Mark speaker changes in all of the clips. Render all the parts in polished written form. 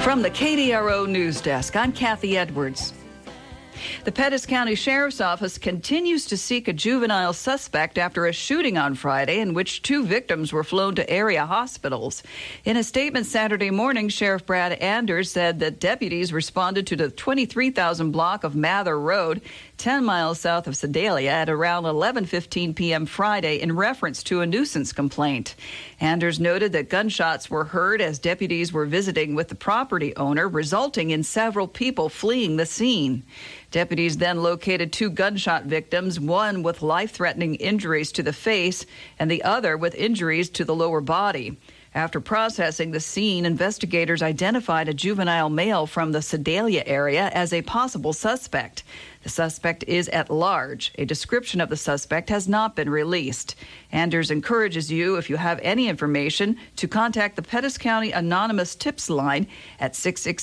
Speaker 1: From the KDRO News Desk, I'm Kathy Edwards. The Pettis County Sheriff's Office continues to seek a juvenile suspect after a shooting on Friday in which 2 victims were flown to area hospitals. In a statement Saturday morning, Sheriff Brad Anders said that deputies responded to the 23,000 block of Mather Road, 10 miles south of Sedalia, at around 11:15 p.m. Friday in reference to a nuisance complaint. Anders noted that gunshots were heard as deputies were visiting with the property owner, resulting in several people fleeing the scene. Deputies then located 2 gunshot victims, one with life-threatening injuries to the face and the other with injuries to the lower body. After processing the scene, investigators identified a juvenile male from the Sedalia area as a possible suspect. The suspect is at large. A description of the suspect has not been released. Anders encourages you, if you have any information, to contact the Pettis County Anonymous Tips line at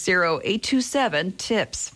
Speaker 1: 660-827-TIPS.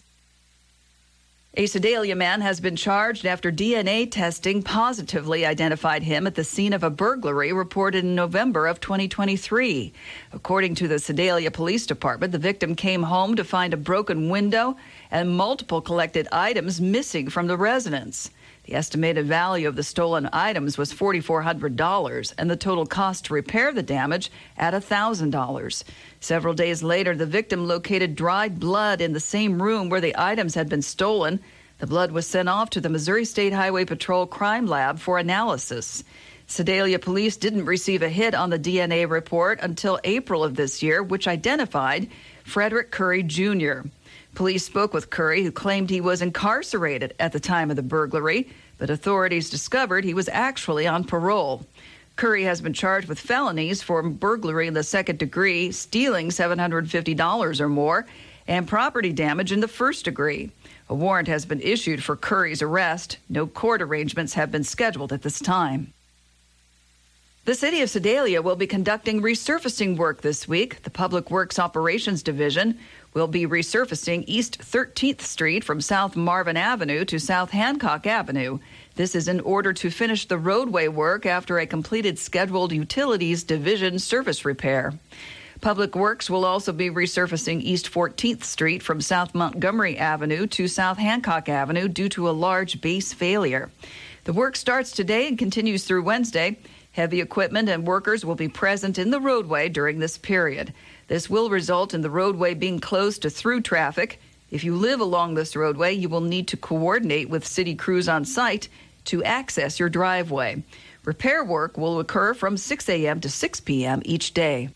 Speaker 1: A Sedalia man has been charged after DNA testing positively identified him at the scene of a burglary reported in November of 2023. According to the Sedalia Police Department, the victim came home to find a broken window and multiple collected items missing from the residence. The estimated value of the stolen items was $4,400, and the total cost to repair the damage at $1,000. Several days later, the victim located dried blood in the same room where the items had been stolen. The blood was sent off to the Missouri State Highway Patrol Crime Lab for analysis. Sedalia police didn't receive a hit on the DNA report until April of this year, which identified Frederick Curry Jr. Police spoke with Curry, who claimed he was incarcerated at the time of the burglary, but authorities discovered he was actually on parole. Curry has been charged with felonies for burglary in the second degree, stealing $750 or more, and property damage in the first degree. A warrant has been issued for Curry's arrest. No court arrangements have been scheduled at this time. The city of Sedalia will be conducting resurfacing work this week. The Public Works Operations Division will be resurfacing East 13th Street from South Marvin Avenue to South Hancock Avenue. This is in order to finish the roadway work after a completed scheduled Utilities Division surface repair. Public Works will also be resurfacing East 14th Street from South Montgomery Avenue to South Hancock Avenue due to a large base failure. The work starts today and continues through Wednesday. Heavy equipment and workers will be present in the roadway during this period. This will result in the roadway being closed to through traffic. If you live along this roadway, you will need to coordinate with city crews on site to access your driveway. Repair work will occur from 6 a.m. to 6 p.m. each day.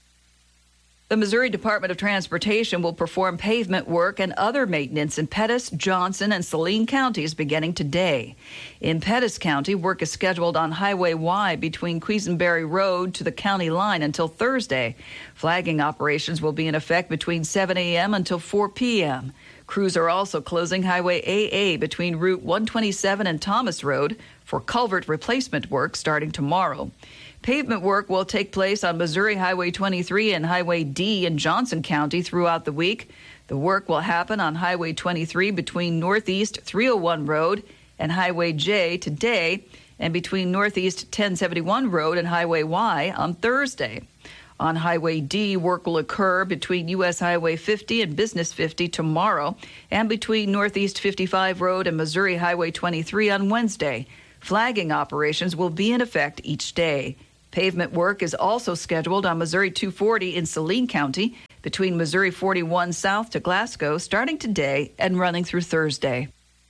Speaker 1: The Missouri Department of Transportation will perform pavement work and other maintenance in Pettis, Johnson, and Saline counties beginning today. In Pettis County, work is scheduled on Highway Y between Quisenberry Road to the county line until Thursday. Flagging operations will be in effect between 7 a.m. until 4 p.m. Crews are also closing Highway AA between Route 127 and Thomas Road for culvert replacement work starting tomorrow. Pavement work will take place on Missouri Highway 23 and Highway D in Johnson County throughout the week. The work will happen on Highway 23 between Northeast 301 Road and Highway J today, and between Northeast 1071 Road and Highway Y on Thursday. On Highway D, work will occur between U.S. Highway 50 and Business 50 tomorrow, and between Northeast 55 Road and Missouri Highway 23 on Wednesday. Flagging operations will be in effect each day. Pavement work is also scheduled on Missouri 240 in Saline County between Missouri 41 south to Glasgow starting today and running through Thursday.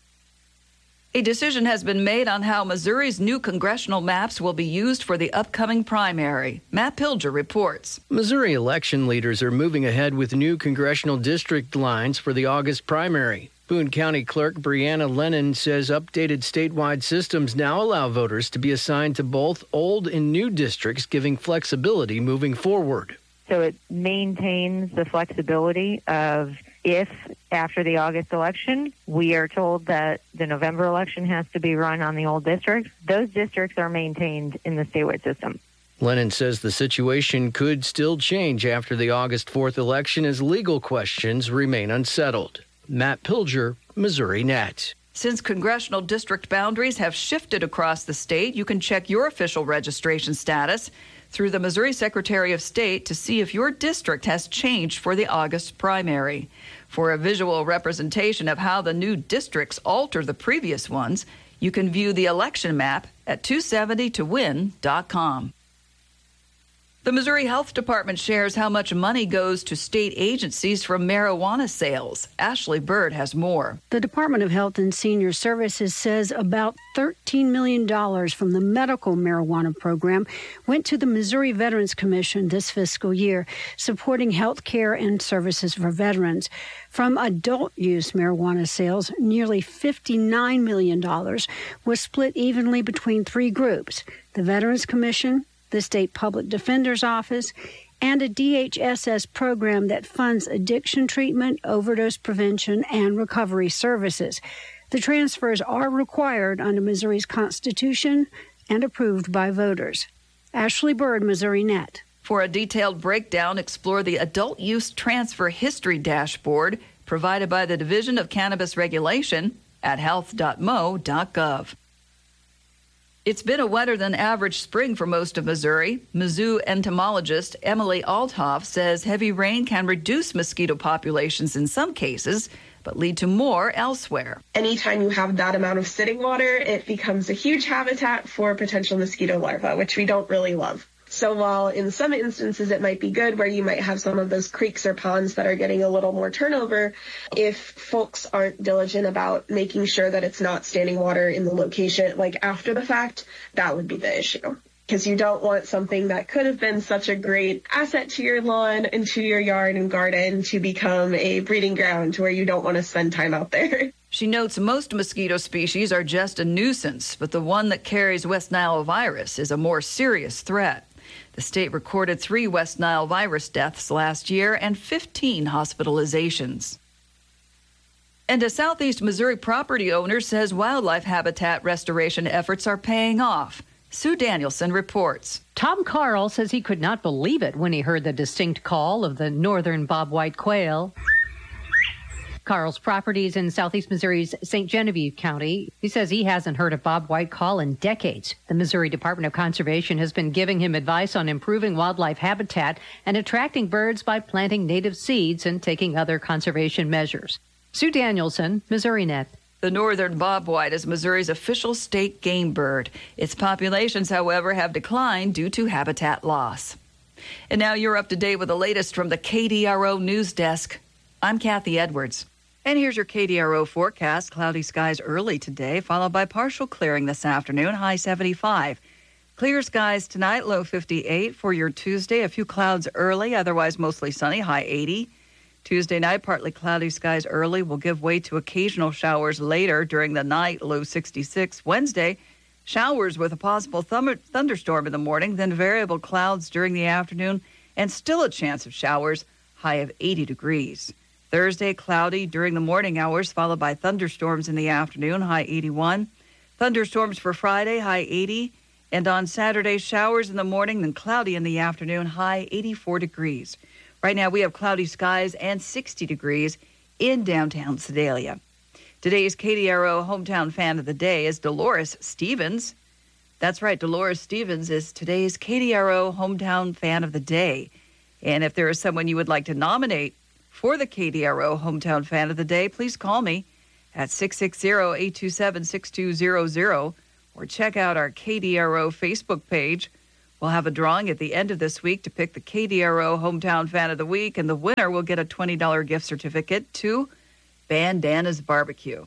Speaker 1: A decision has been made on how Missouri's new congressional maps will be used for the upcoming primary. Matt Pilger reports.
Speaker 2: Missouri election leaders are moving ahead with new congressional district lines for the August primary. Boone County Clerk Brianna Lennon says updated statewide systems now allow voters to be assigned to both old and new districts, giving flexibility moving forward.
Speaker 3: So it maintains the flexibility of if, after the August election, we are told that the November election has to be run on the old districts, those districts are maintained in the statewide system.
Speaker 2: Lennon says the situation could still change after the August 4th election as legal questions remain unsettled. Matt Pilger, Missouri Net.
Speaker 1: Since congressional district boundaries have shifted across the state, you can check your official registration status through the Missouri Secretary of State to see if your district has changed for the August primary. For a visual representation of how the new districts alter the previous ones, you can view the election map at 270towin.com. The Missouri Health Department shares how much money goes to state agencies from marijuana sales. Ashley Bird has more.
Speaker 4: The Department of Health and Senior Services says about $13 million from the medical marijuana program went to the Missouri Veterans Commission this fiscal year, supporting health care and services for veterans. From adult use marijuana sales, nearly $59 million was split evenly between three groups: the Veterans Commission, the State Public Defender's Office, and a DHSS program that funds addiction treatment, overdose prevention, and recovery services. The transfers are required under Missouri's Constitution and approved by voters. Ashley Bird, Missouri Net.
Speaker 1: For a detailed breakdown, explore the Adult Use Transfer History Dashboard provided by the Division of Cannabis Regulation at health.mo.gov. It's been a wetter than average spring for most of Missouri. Mizzou entomologist Emily Althoff says heavy rain can reduce mosquito populations in some cases, but lead to more elsewhere.
Speaker 5: Anytime you have that amount of sitting water, it becomes a huge habitat for potential mosquito larvae, which we don't really love. So while in some instances it might be good where you might have some of those creeks or ponds that are getting a little more turnover, if folks aren't diligent about making sure that it's not standing water in the location, like after the fact, that would be the issue. Because you don't want something that could have been such a great asset to your lawn and to your yard and garden to become a breeding ground where you don't want to spend time out there.
Speaker 1: She notes most mosquito species are just a nuisance, but the one that carries West Nile virus is a more serious threat. The state recorded 3 West Nile virus deaths last year and 15 hospitalizations. And a Southeast Missouri property owner says wildlife habitat restoration efforts are paying off. Sue Danielson reports.
Speaker 6: Tom Carl says he could not believe it when he heard the distinct call of the northern bobwhite quail. Carl's properties in southeast Missouri's St. Genevieve County. He says he hasn't heard a bobwhite call in decades. The Missouri Department of Conservation has been giving him advice on improving wildlife habitat and attracting birds by planting native seeds and taking other conservation measures. Sue Danielson, Missouri Net.
Speaker 1: The northern bobwhite is Missouri's official state game bird. Its populations, however, have declined due to habitat loss. And now you're up to date with the latest from the KDRO News Desk. I'm Kathy Edwards. And here's your KDRO forecast. Cloudy skies early today, followed by partial clearing this afternoon, high 75. Clear skies tonight, low 58. For your Tuesday, a few clouds early, otherwise mostly sunny, high 80. Tuesday night, partly cloudy skies early will give way to occasional showers later during the night, low 66. Wednesday, showers with a possible thunderstorm in the morning, then variable clouds during the afternoon, and still a chance of showers, high of 80 degrees. Thursday, cloudy during the morning hours, followed by thunderstorms in the afternoon, high 81. Thunderstorms for Friday, high 80. And on Saturday, showers in the morning, then cloudy in the afternoon, high 84 degrees. Right now, we have cloudy skies and 60 degrees in downtown Sedalia. Today's KDRO Hometown Fan of the Day is Dolores Stevens. That's right, Dolores Stevens is today's KDRO Hometown Fan of the Day. And if there is someone you would like to nominate for the KDRO Hometown Fan of the Day, please call me at 660-827-6200 or check out our KDRO Facebook page. We'll have a drawing at the end of this week to pick the KDRO Hometown Fan of the Week, and the winner will get a $20 gift certificate to Bandana's Barbecue.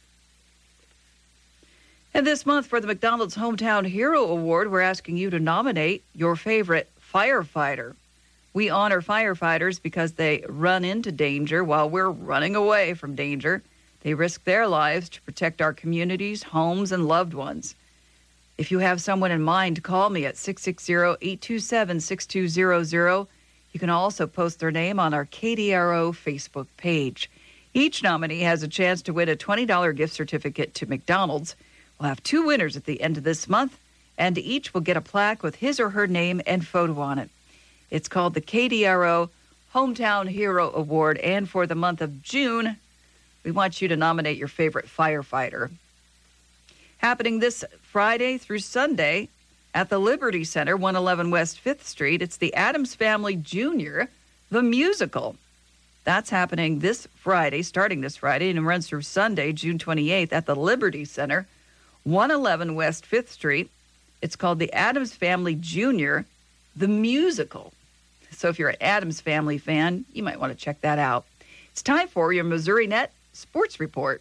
Speaker 1: And this month for the McDonald's Hometown Hero Award, we're asking you to nominate your favorite firefighter. We honor firefighters because they run into danger while we're running away from danger. They risk their lives to protect our communities, homes, and loved ones. If you have someone in mind, call me at 660-827-6200. You can also post their name on our KDRO Facebook page. Each nominee has a chance to win a $20 gift certificate to McDonald's. We'll have 2 winners at the end of this month, and each will get a plaque with his or her name and photo on it. It's called the KDRO Hometown Hero Award, and for the month of June, we want you to nominate your favorite firefighter. Happening this Friday through Sunday, at the Liberty Center, 111 West 5th Street. It's the Addams Family Jr., the musical. That's happening this Friday, starting this Friday, and runs through Sunday, June 28th, at the Liberty Center, 111 West 5th Street. It's called the Addams Family Jr., the musical. So if you're an Addams Family fan, you might want to check that out. It's time for your Missouri Net Sports Report.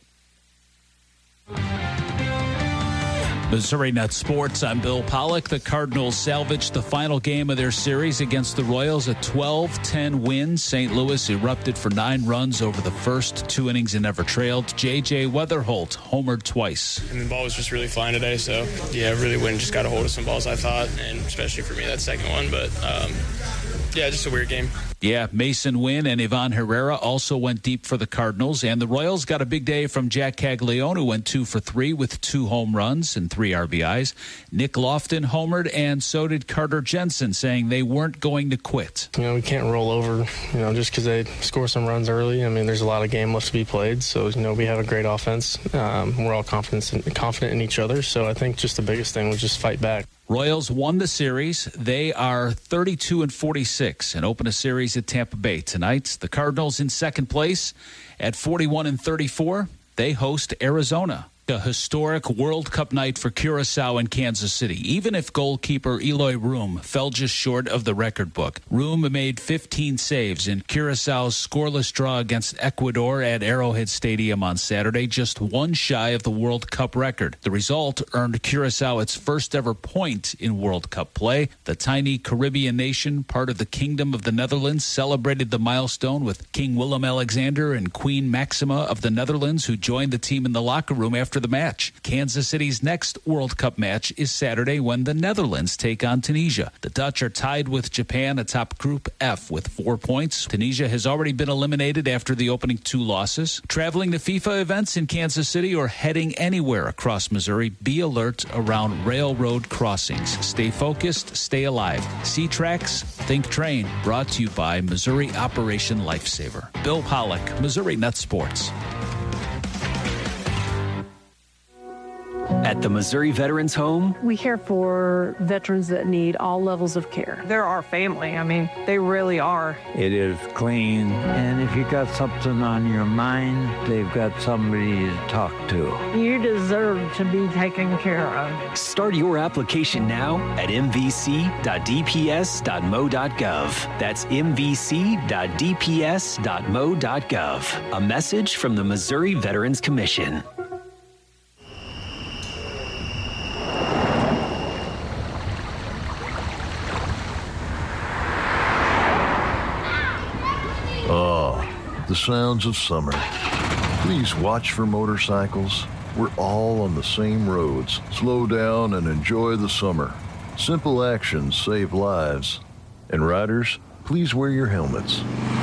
Speaker 7: Missouri Net Sports, I'm Bill Pollock. The Cardinals salvaged the final game of their series against the Royals, a 12-10 win. St. Louis erupted for 9 runs over the first 2 innings and never trailed. J.J. Weatherholt homered twice.
Speaker 8: And the ball was just really flying today, so yeah, really went and just got a hold of some balls, I thought, and especially for me, that second one. But yeah, just a weird game.
Speaker 7: Yeah, Mason Wynn and Ivan Herrera also went deep for the Cardinals, and the Royals got a big day from Jack Caglione, who went 2 for 3 with 2 home runs and 3 RBIs. Nick Lofton homered, and so did Carter Jensen, saying they weren't going to quit.
Speaker 9: We can't roll over, just because they score some runs early. I mean, there's a lot of game left to be played, so, we have a great offense. We're all confident in each other, so I think just the biggest thing was just fight back.
Speaker 7: Royals won the series. They are 32-46 and open a series at Tampa Bay tonight. The Cardinals in second place at 41-34. They host Arizona. A historic World Cup night for Curaçao and Kansas City, even if goalkeeper Eloy Room fell just short of the record book. Room made 15 saves in Curaçao's scoreless draw against Ecuador at Arrowhead Stadium on Saturday, just 1 shy of the World Cup record. The result earned Curaçao its first ever point in World Cup play. The tiny Caribbean nation, part of the Kingdom of the Netherlands, celebrated the milestone with King Willem-Alexander and Queen Maxima of the Netherlands, who joined the team in the locker room after the match. Kansas City's next World Cup match is Saturday when the Netherlands take on Tunisia. The Dutch are tied with Japan atop Group F with 4 points. Tunisia has already been eliminated after the opening 2 losses. Traveling to FIFA events in Kansas City or heading anywhere across Missouri, be alert around railroad crossings. Stay focused, stay alive. See tracks, think train. Brought to you by Missouri Operation Lifesaver. Bill Pollock, Missouri Net Sports.
Speaker 10: At the Missouri Veterans Home,
Speaker 11: we care for veterans that need all levels of care. They're our family. I mean, they really are.
Speaker 12: It is clean, and if you got something on your mind, they've got somebody to talk to.
Speaker 11: You deserve to be taken care of.
Speaker 10: Start your application now at mvc.dps.mo.gov. That's mvc.dps.mo.gov. A message from the Missouri Veterans Commission.
Speaker 13: The sounds of summer. Please watch for motorcycles. We're all on the same roads. Slow down and enjoy the summer. Simple actions save lives. And riders, please wear your helmets.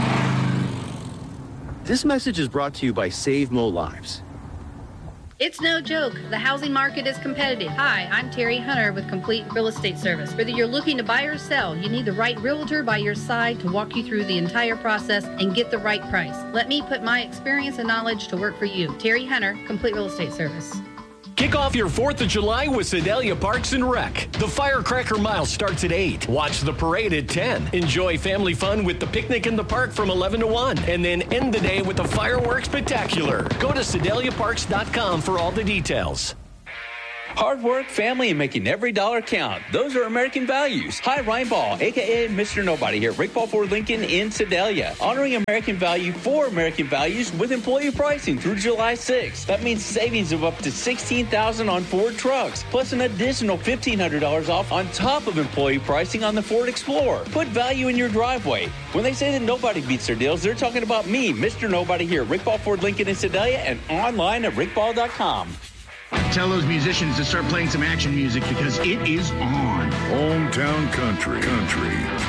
Speaker 14: This message is brought to you by Save Mo Lives.
Speaker 15: It's no joke. The housing market is competitive. Hi, I'm Terry Hunter with Complete Real Estate Service. Whether you're looking to buy or sell, you need the right realtor by your side to walk you through the entire process and get the right price. Let me put my experience and knowledge to work for you. Terry Hunter, Complete Real Estate Service.
Speaker 16: Kick off your 4th of July with Sedalia Parks and Rec. The Firecracker Mile starts at 8. Watch the parade at 10. Enjoy family fun with the picnic in the park from 11 to 1. And then end the day with a fireworks spectacular. Go to SedaliaParks.com for all the details.
Speaker 17: Hard work, family, and making every dollar count. Those are American values. Hi, Ryan Ball, a.k.a. Mr. Nobody here at Rick Paul Ford Lincoln in Sedalia. Honoring American value for American values with employee pricing through July 6th. That means savings of up to $16,000 on Ford trucks, plus an additional $1,500 off on top of employee pricing on the Ford Explorer. Put value in your driveway. When they say that nobody beats their deals, they're talking about me, Mr. Nobody here at Rick Paul Ford Lincoln in Sedalia and online at rickball.com.
Speaker 18: Tell those musicians to start playing some action music because it is on.
Speaker 13: Hometown country.